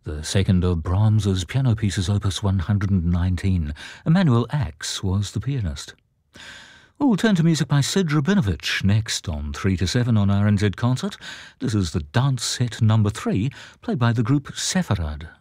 the second of Brahms's piano pieces, opus 119. Emanuel Ax was the pianist. We'll turn to music by Sid Rabinovich next on 3 to 7 on RNZ Concert. This is the dance set number 3, played by the group Sepharad.